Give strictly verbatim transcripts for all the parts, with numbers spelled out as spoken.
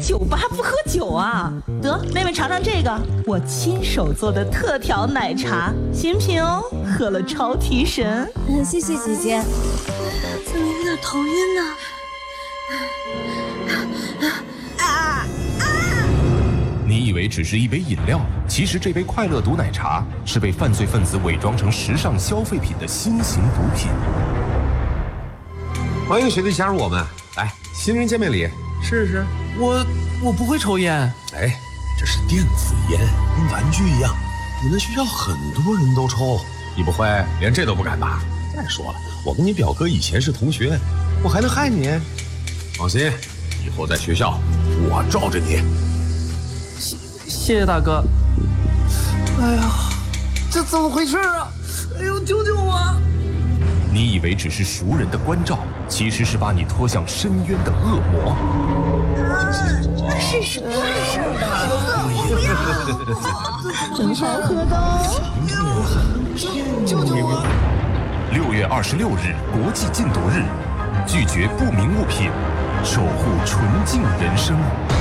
酒吧不喝酒啊？得，妹妹尝尝这个，我亲手做的特调奶茶，新品哦，喝了超提神。 嗯，谢谢姐姐。怎么有点头晕呢？啊啊！ 你以为只是一杯饮料，其实这杯快乐毒奶茶是被犯罪分子伪装成时尚消费品的新型毒品。 欢迎学弟加入我们，来，新人见面礼，试试。 我我不会抽烟。 哎，这是电子烟，跟玩具一样，你们学校很多人都抽，你不会连这都不敢吧？再说了，我跟你表哥以前是同学，我还能害你？放心，以后在学校我罩着你。 谢谢谢大哥。哎呀，这怎么回事啊？哎呦，救救我！ 你以为只是熟人的关照，其实是把你拖向深渊的恶魔。 是什么事的？ 真好喝的。 救救我！ 六月二十六日，国际禁毒日，拒绝不明物品，守护纯净人生。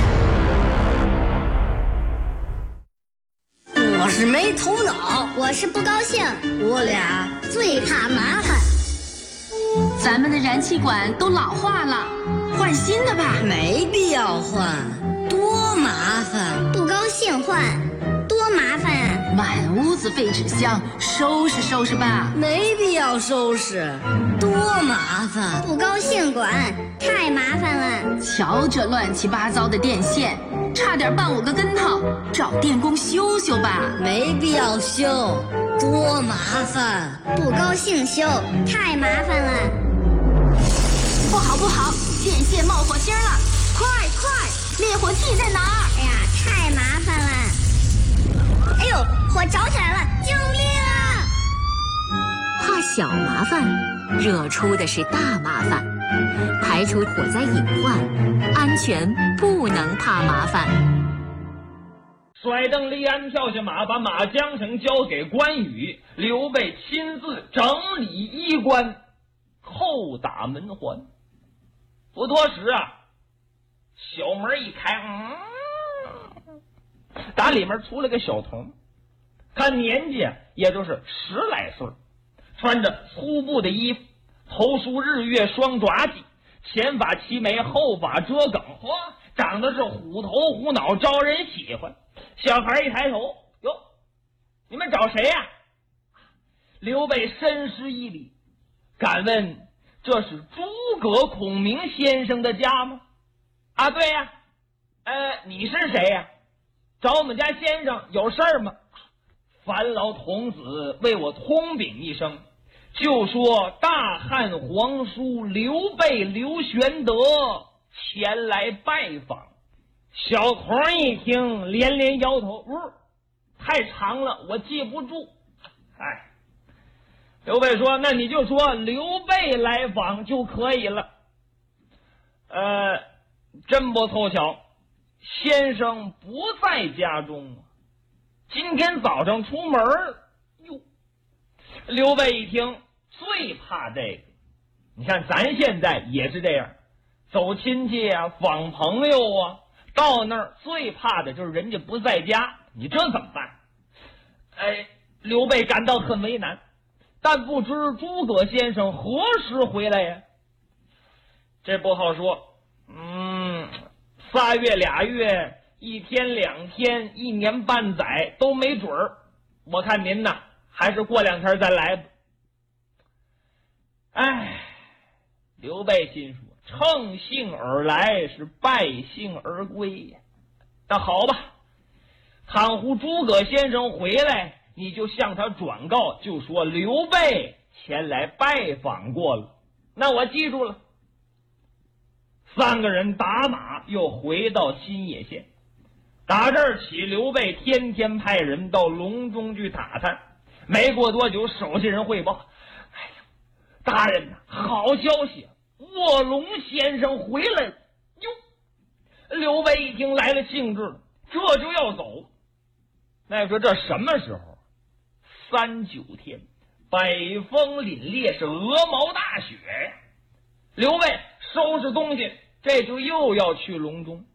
我是没头脑， 我是不高兴， 我俩最怕麻烦。 咱们的燃气管都老化了，换新的吧。 没必要换，多麻烦。 不高兴换，多麻烦啊！ 满屋子废纸箱，收拾收拾吧。 没必要收拾，多麻烦。 不高兴管，太麻烦了。 瞧这乱七八糟的电线，差点绊我个跟头，找电工修修吧。 没必要修，多麻烦。 不高兴修，太麻烦了。 不好不好，电线冒火星了！快快，灭火器在哪儿？ 哎呀，太麻烦了！哎呦，火着起来了！救命啊！ 怕小麻烦，惹出的是大麻烦。排除火灾隐患，安全不能怕麻烦。 甩蹬离鞍，跳下马，把马缰绳交给关羽，刘备亲自整理衣冠，叩打门环。不多时啊，小门一开，嗯，打里面出来个小童，看年纪也就是十来岁，穿着粗布的衣服，头梳日月双爪髻，前发齐眉，后发遮梗，哇，长得是虎头虎脑，招人喜欢。小孩一抬头，哟，你们找谁呀？刘备深施一礼，敢问这是诸葛孔明先生的家吗？啊，对呀。呃，你是谁呀？找我们家先生有事儿吗？烦劳童子为我通禀一声，就说大汉皇叔刘备刘玄德前来拜访。小童一听连连摇头，呜、呃，太长了，我记不住。哎，刘备说，那你就说刘备来访就可以了。呃，真不凑巧，先生不在家中，今天早上出门哟。刘备一听，最怕这个。你看咱现在也是这样，走亲戚啊，访朋友啊，到那儿最怕的就是人家不在家，你这怎么办？哎，刘备感到很为难，但不知诸葛先生何时回来呀？这不好说。嗯，仨月俩月，一天两天，一年半载都没准儿。我看您呐，还是过两天再来吧。哎，刘备心说，乘兴而来，是败兴而归呀。那好吧，倘乎诸葛先生回来，你就向他转告，就说刘备前来拜访过了。那我记住了。三个人打马又回到新野县，打这儿起，刘备天天派人到隆中去打探。没过多久，手下人汇报：哎呀，大人呐，好消息，卧龙先生回来了哟！刘备一听来了兴致了，这就要走。那说这什么时候？三九天，北风凛冽，是鹅毛大雪呀。刘备收拾东西，这就又要去隆中。